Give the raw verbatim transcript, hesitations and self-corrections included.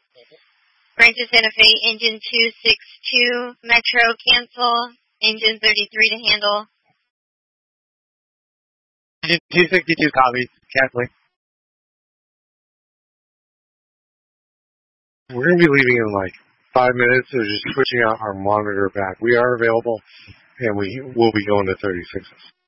Francis Santa Fe, engine two six two, Metro cancel, engine thirty-three to handle. two sixty-two copies, canceling. We're going to be leaving in like five minutes, so just switching out our monitor back. We are available, and we will be going to thirty-sixes.